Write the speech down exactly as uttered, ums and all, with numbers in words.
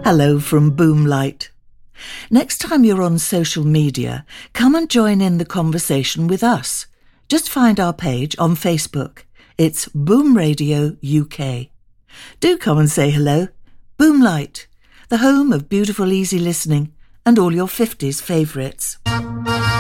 Hello from Boomlight. Next time you're on social media, come and join in the conversation with us. Just find our page on Facebook. It's Boom Radio U K. Do come and say hello. Boomlight, the home of beautiful easy listening and all your fifties favourites.